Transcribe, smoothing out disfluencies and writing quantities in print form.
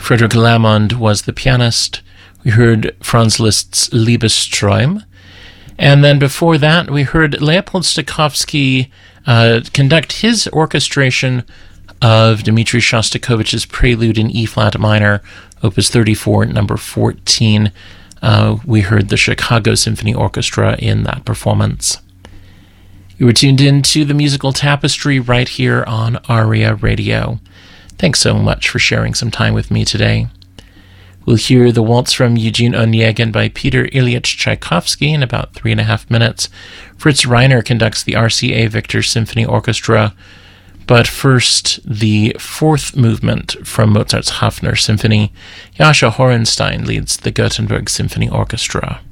Frederick Lamond was the pianist. We heard Franz Liszt's Liebesträume. And then before that, we heard Leopold Stokowski conduct his orchestration of Dmitri Shostakovich's Prelude in E-flat minor, Opus 34, number 14. We heard the Chicago Symphony Orchestra in that performance. You were tuned in to the Musical Tapestry right here on ARIA Radio. Thanks so much for sharing some time with me today. We'll hear the waltz from Eugene Onegin by Peter Ilyich Tchaikovsky in about 3.5 minutes. Fritz Reiner conducts the RCA Victor Symphony Orchestra. But first, the fourth movement from Mozart's Hafner Symphony. Jascha Horenstein leads the Gothenburg Symphony Orchestra.